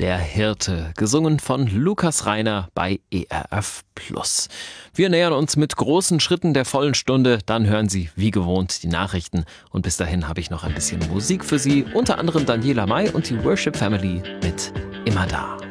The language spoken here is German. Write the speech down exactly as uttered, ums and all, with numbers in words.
Der Hirte, gesungen von Lukas Reiner bei E R F Plus. Wir nähern uns mit großen Schritten der vollen Stunde, dann hören Sie wie gewohnt die Nachrichten und bis dahin habe ich noch ein bisschen Musik für Sie, unter anderem Daniela Mai und die Worship Family mit Immer da.